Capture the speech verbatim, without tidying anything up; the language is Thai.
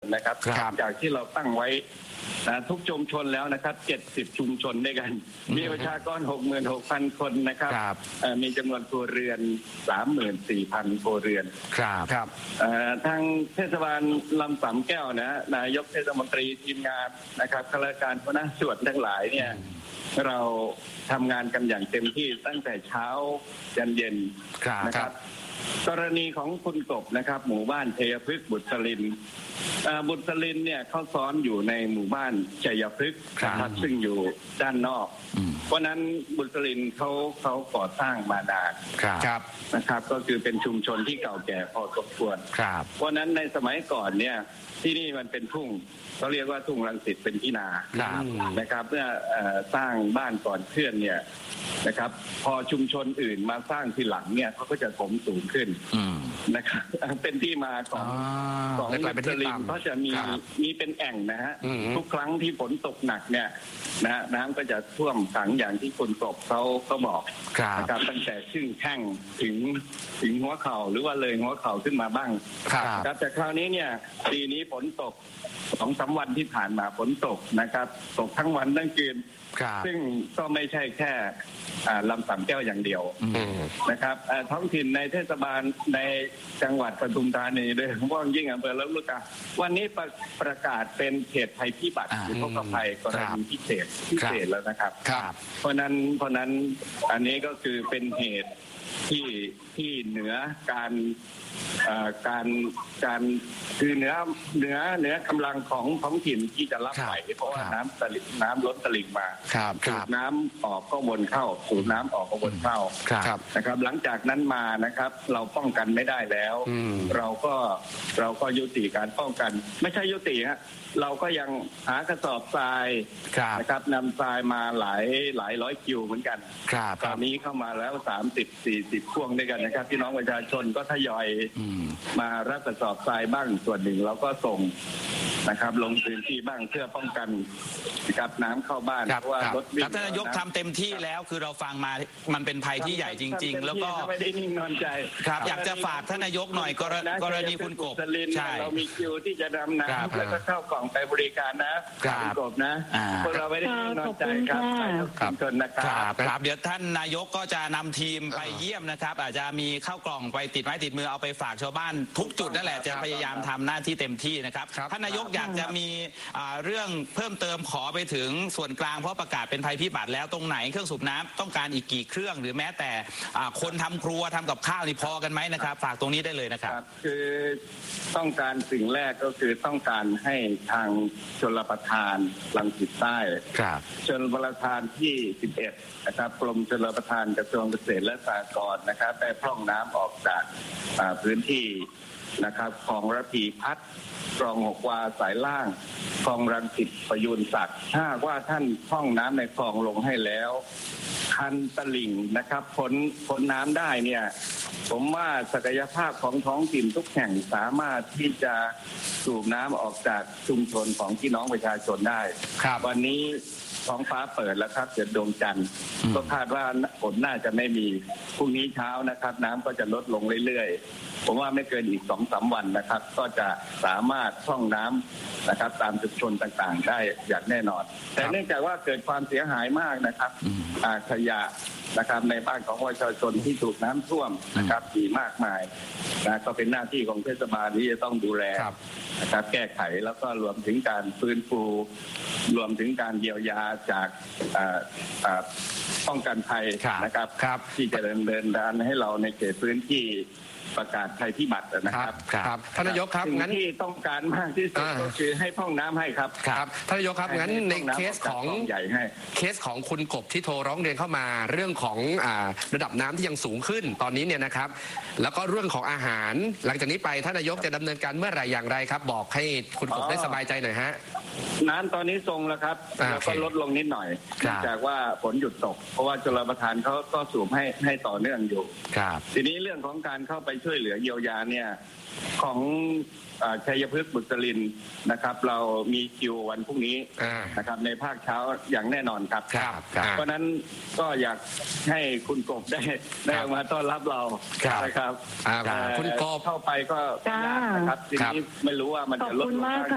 นะครับจากที่เราตั้งไว้นะทุกชุมชนแล้วนะครับเจ็ดสิบชุมชนด้วยกันมีประชากร หกหมื่นหกพัน คนนะครับมีจำนวนครัวเรือน สามหมื่นสี่พัน ครัวเรือนครับครับทางเทศบาลลำสำแก้วนะนายกเทศมนตรีทีมงานนะครับข้าราชการหัวหน้าส่วนทั้งหลายเนี่ยเราทำงานกันอย่างเต็มที่ตั้งแต่เช้ายันเย็นนะครับกรณีของคุณกบนะครับหมู่บ้านชัยพฤกษ์บุตรลินบุตรลินเนี่ยเขาซ้อนอยู่ในหมู่บ้านชัยพฤกษ์นะครับซึ่งอยู่ด้านนอกเพราะนั้นบุตรลินเขาเขาก่อสร้างมานานนะครับก็คือเป็นชุมชนที่เก่าแก่พอสมควรเพราะนั้นในสมัยก่อนเนี่ยที่นี่มันเป็นทุ่งเขาเรียกว่าทุ่งรังสิตเป็นที่นานะครับเมื่อสร้างบ้านก่อนเพื่อนเนี่ยนะครับพอชุมชนอื่นมาสร้างทีหลังเนี่ยเขาก็จะถมสูงขึ้นนะครับเป็นที่มาของของมุสลิมเขาจะมีมีเป็นแอ่งนะฮะทุกครั้งที่ฝนตกหนักเนี่ยนะน้ำก็จะท่วมขังอย่างที่คนกบเขาก็บอกนะครับตั้งแต่ชึ่งแข้งถึงถึงหัวเข่าหรือว่าเลยหัวเข่าขึ้นมาบ้างครับแต่คราวนี้เนี่ยปีนี้ฝนตกสองสามวันที่ผ่านมาฝนตกนะครับตกทั้งวันทั้งคืนซึ่งก็ไม่ใช่แค่ลำสำแก้วอย่างเดียวนะครับท้องถิ่นในเทศบาลในจังหวัดปทุมธานีโดยเฉพาะยิ่งอำเภอลำลูกกาวันนี้ประประกาศเป็นเขตภัยพิบัติอุทกภัยกรณีพิเศษพิเศษแล้วนะครับเพราะนั้นเพราะนั้นอันนี้ก็คือเป็นเหตุที่ที่เหนือการการการคือเหนือเหนือเหนือกำลังของท้องถิ่นที่จะรับไหวเพราะว่าน้ำตลิ่งน้ำล้นตลิ่งมาสูบน้ำออกก็วนเข้าสูบน้ำออกก็วนเข้านะครับหลังจากนั้นมานะครับเราป้องกันไม่ได้แล้วเราก็เราก็ยุติการป้องกันไม่ใช่ยุติฮะเราก็ยังหากระสอบทรายนะครับนำทรายมาหลายหลายร้อยคิวเหมือนกันตอนนี้เข้ามาแล้วสามสิบ สี่สิบพ่วงด้วยกันนะครับพี่น้องประชาชนก็ทยอยมารับกระสอบทรายบ้างส่วนหนึ่งเราก็ส่งนะครับลงพื้นที่บ้างเพื่อป้องกันกับน้ำเข้าบ้านเพราะว่ารถวิ่งท่านนายกทำเต็มที่แล้วคือเราฟังมามันเป็นภัยที่ใหญ่จริงๆแล้วก็ไม่ได้นิ่งนอนใจครับอยากจะฝากท่านนายกหน่อยกรณีคุณกบใช่เรามีคิวที่จะดำน้ำแล้วก็เข้ากล่องไปบริการนะคุณกบนะพวกเราไม่ได้นิ่งนอนใจครับขอบคุณนะครับครับเดี๋ยวท่านนายกก็จะนำทีมไปเยี่ยมนะครับอาจจะมีเข้ากล่องไปติดไม้ติดมือเอาไปฝากชาวบ้านทุกจุดนั่นแหละจะพยายามทำหน้าที่เต็มที่นะครับท่านนายกอยากจะมีเรื่องเพิ่มเติมขอไปถึงส่วนกลางเพราะประกาศเป็นภัยพิบัติแล้วตรงไหนเครื่องสูบน้ำต้องการอีกกี่เครื่องหรือแม้แต่คนทำครัวทำกับข้าวนี่พอกันไหมนะครับฝากตรงนี้ได้เลยนะครับคือต้องการสิ่งแรกก็คือต้องการให้ทางชลประทานรังสิตใต้ชลประทานที่สิบเอ็ดนะครับกรมชลประทานกระทรวงเกษตรและสหกรณ์นะครับได้พร่องน้ำออกจากพื้นที่นะครับคลองระพีพัฒน์คลองหกวาสายล่างคลองรังสิตประยูนศักดิ์ถ้าว่าท่านพร่องน้ำในคลองลงให้แล้วคันตลิ่งนะครับพ้นพ้นน้ำได้เนี่ยผมว่าศักยภาพของท้องถิ่นทุกแห่งสามารถที่จะสูบน้ำออกจากชุมชนของพี่น้องประชาชนได้วันนี้ท้องฟ้าเปิดแล้วครับเกิดดวงจันทร์ก็คาดว่าฝนน่าจะไม่มีพรุ่งนี้เช้านะครับน้ำก็จะลดลงเรื่อยๆผมว่าไม่เกินอีกสองสามวันนะครับก็จะสามารถพร่องน้ำนะครับตามชุมชนต่างๆได้อย่างแน่นอนแต่เนื่องจากว่าเกิดความเสียหายมากนะครับขยะนะครับในบ้านของประชาชนที่ถูกน้ำท่วมนะครับมีมากมายนะก็เป็นหน้าที่ของเทศบาลที่จะต้องดูแลนะครับแก้ไขแล้วก็รวมถึงการฟื้นฟูรวมถึงการเยียวยาจากป้องกันภัยนะครับที่จะเดินดานให้เราในเขตพื้นที่ประกาศภัยพิบัตินะครับครับท่านนายกครับงั้นที่ต้องการมากที่สุดก็คือให้พร่องน้ำให้ครับครับท่านนายกครับงั้นในเคสของใหญ่ให้เคสของคุณกบที่โทรร้องเรียนเข้ามาเรื่องของระดับน้ำที่ยังสูงขึ้นตอนนี้เนี่ยนะครับแล้วก็เรื่องของอาหารหลังจากนี้ไปท่านนายกจะดำเนินการเมื่อไหร่อย่างไรครับบอกให้คุณกบได้สบายใจหน่อยฮะน้ำตอนนี้ทรงแล้วครับแล้วก็ลดลงนิดหน่อยจากว่าฝนหยุดตกเพราะว่าชลประทานเขาก็สูบให้ให้ต่อเนื่องอยู่ทีนี้เรื่องของการเข้าไปช่วยเหลือเยียวยาเนี่ยของชัยพฤกษ์บุตรลินนะครับเรามีคิววันพรุ่งนี้นะครับในภาคเช้าอย่างแน่นอนครับเพราะนั้นก็อยากให้คุณกบได้ได้มาต้อนรับเรานะครับคุณกบเข้าไปก็ยากนะครับทีนี้ไม่รู้ว่ามันจะลดลง